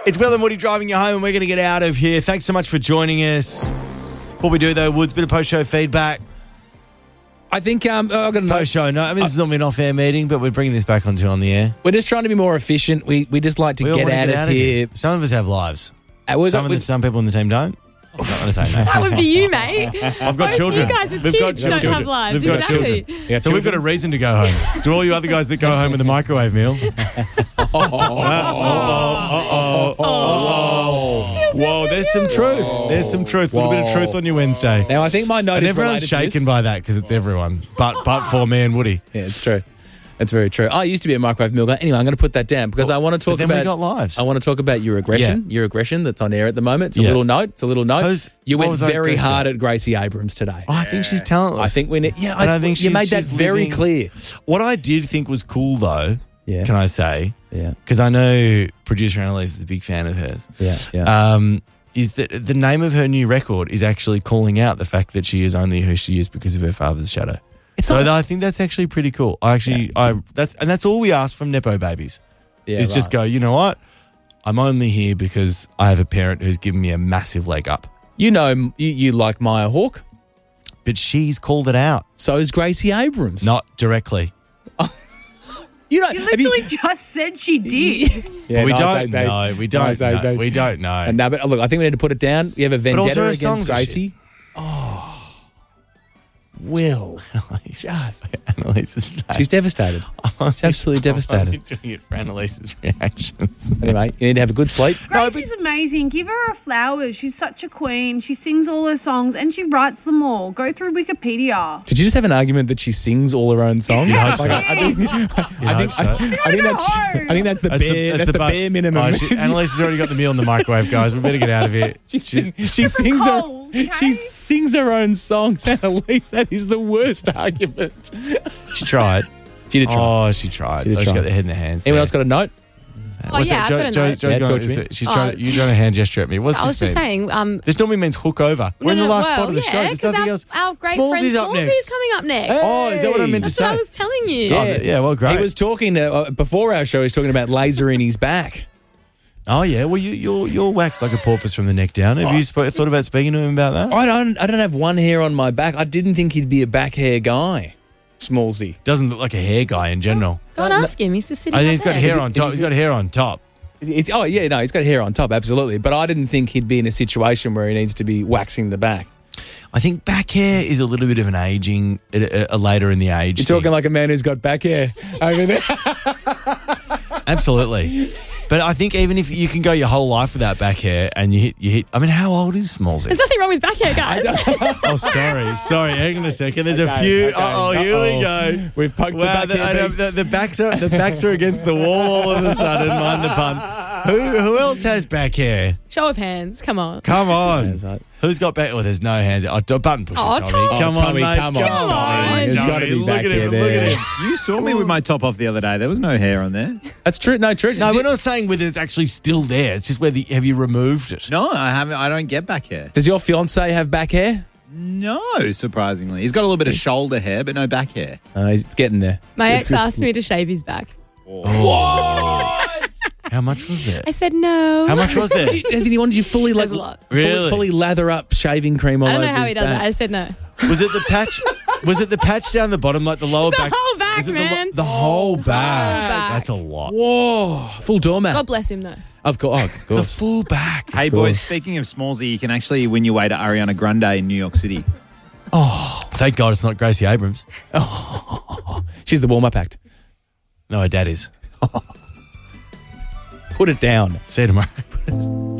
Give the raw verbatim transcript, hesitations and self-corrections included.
It's Will and Woody driving you home, and we're going to get out of here. Thanks so much for joining us. What we do, though, Woods, bit of post-show feedback. I think um, oh, I've got a note. Post-show, no. I mean, this is not an off-air meeting, but we're bringing this back onto on the air. We're just trying to be more efficient. We we just like to We all get, wanna out, get of out here. Some of us have lives. Uh, we've Some got- of the, some people in the team don't. I'm not going to say no. That would be you, mate. I've got Both children. You guys with We've got kids don't children. have lives. We've got exactly. children. Yeah, So we've got a reason to go home. To all you other guys that go home with a microwave meal. Uh-oh, uh-oh, uh-oh. Whoa, there's some truth. There's some truth. A little bit of truth on your Wednesday. Now, I think my note And is everyone's related to shaken this. by that because it's everyone. But but for me and Woody. Yeah, it's true. It's very true. I used to be a microwave meal guy. Anyway, I'm going to put that down because I want to talk But then about. we got lives. I want to talk about your aggression. Your aggression that's on air at the moment. It's a Yeah. little note. It's a little note. Who's- you what went was that, very Gracie? hard at Gracie Abrams today. Oh, I think she's talentless. I think we need. Yeah, I I, don't think you she's- made that she's very living- clear. What I did think was cool, though, Yeah. can I say, Yeah. because I know producer Annalise is a big fan of hers, Yeah. Yeah. um, is that the name of her new record is actually calling out the fact that she is only who she is because of her father's shadow. It's so not- I think that's actually pretty cool. I actually, I that's and that's all we ask from Nepo babies. yeah, is just right. go, you know what? I'm only here because I have a parent who's given me a massive leg up. You know, you, you like Maya Hawke. But she's called it out, So is Gracie Abrams. not directly. you know. You have you- literally just said she did. Yeah, But we nice, don't eh, babe? know. We don't Nice, eh, know. babe? We don't know. And no, but look, I think we need to put it down. You have a vendetta also her against songs are Gracie. Will. Annalise, Just. Annalise is nice. She's devastated. She's absolutely I'm devastated. only doing it for Annalise's reactions. Anyway, you need to have a good sleep. Gracie's amazing. Give her her flowers. She's such a queen. She sings all her songs and she writes them all. Go through Wikipedia. Did you just have an argument that she sings all her own songs? You'd hope so. Like, I, I think, I, You'd I think, hope so. I, I think that's I think that's the That's bare that's the, bu- bare minimum. Oh, she, Annalise has already got the meal in the microwave, guys. We better get out of here. she, sing, she sings her Coles, she okay? sings her own songs. Annalise, that is the worst argument. She tried. She did try. Oh, she tried. She did Oh, She's try. got the head in her hands. Anyone there. else got a note? Oh, yeah, I've got a Jo, note. Jo's Yeah, going, talk to is me. it- she's Oh, trying, it's- you done a hand gesture at me. What's I was this just mean? saying. Um, This normally means hook over. We're in no, the no, last well, spot of the yeah, show. There's 'cause nothing our, else. Our great Smallsy's friend up Smallsy's next. coming up next. Oh, is that what I meant to That's say? what I was telling you. Oh, th- yeah, well, great. He was talking to, uh, before our show. He was talking about laser in his back. Oh, yeah. Well, you, you're, you're waxed like a porpoise from the neck down. Have you sp- thought about speaking to him about that? I don't. I don't have one hair on my back. I didn't think he'd be a back hair guy. Smallsy. Doesn't look like a hair guy in general. Go and ask him. He's just sitting I think right he's got there. hair Is it- on top. is He's got hair on top. It's, oh yeah, no, he's got hair on top, absolutely. But I didn't think he'd be in a situation where he needs to be waxing the back. I think back hair is a little bit of an aging, a, a later in the age. You're thing. talking like a man who's got back hair over there. Absolutely. But I think even if you can go your whole life without back hair and you hit, you hit. I mean, how old is Smallsy? There's nothing wrong with back hair, guys. Oh, sorry, sorry. Hang on a second. There's a Okay, few. okay. Oh, here we go. We've poked Wow, the the, back hair I know, beasts. the, the backs are the backs are against the wall all of a sudden. Mind the pun. Who who else has back hair? Show of hands. Come on. Come on. Yes, I- Who's got back? Oh, there's no hands. Oh, d- button pushing, Oh, Tommy. Tommy. Come Oh, on, Tommy, mate. come on, Come Tommy. There's Tommy. gotta be Look back at hair him. Look there. at him. You saw me with my top off the other day. There was no hair on there. That's true. No, true. No, Did- we're not saying whether it's actually still there. It's just whether have you removed it. No, I haven't. I don't get back hair. Does your fiance have back hair? No, surprisingly, he's got a little bit of shoulder hair, but no back hair. Uh, he's it's getting there. My It's ex just- asked me to shave his back. How much was it? I said no. How much was it? Has he wanted you fully, like, There's a lot. fully, Really? fully lather up shaving cream all I don't know over how his he does back? it. I said no. Was it the patch? Was it the patch down the bottom, like the lower The back? whole back, Was it the, man. the whole back. back. That's a lot. Whoa, full doormat. God bless him, though. Of course, oh, of The course. full back. Hey, boys, speaking of Smallsy, you can actually win your way to Ariana Grande in New York City. Thank God it's not Gracie Abrams. She's the warm-up act. No, her dad is. Put it down. See you tomorrow.